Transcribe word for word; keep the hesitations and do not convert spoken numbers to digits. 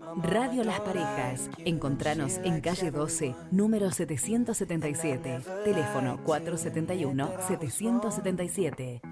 Radio Las Parejas. Encontranos en calle doce, número setecientos setenta y siete. Teléfono cuatrocientos setenta y uno, setecientos setenta y siete.